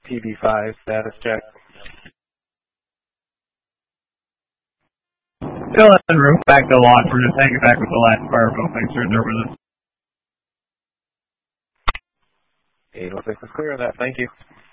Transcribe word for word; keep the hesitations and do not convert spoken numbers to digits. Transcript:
P B five status check. Still in roof, back to launch. We're just hanging back with the last fireboat. Thanks for there with us. eight oh six is clear of that. Thank you.